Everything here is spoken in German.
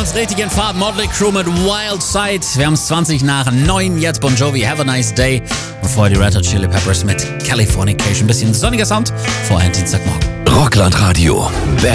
uns richtig in Fahrt. Motley Crue mit Wild Side. Wir haben es 20:09. Jetzt Bon Jovi, Have a Nice Day. Und vorher die Red Hot Chili Peppers mit Californication. Bisschen sonniger Sound. Vorher Dienstagmorgen. Rockland Radio.